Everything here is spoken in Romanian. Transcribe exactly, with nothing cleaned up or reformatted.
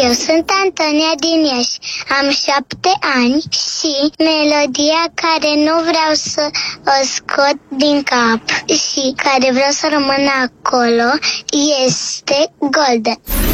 Eu sunt Antonia din Iași, am șapte ani și melodia care nu vreau să o scot din cap și care vreau să rămână acolo este Golden.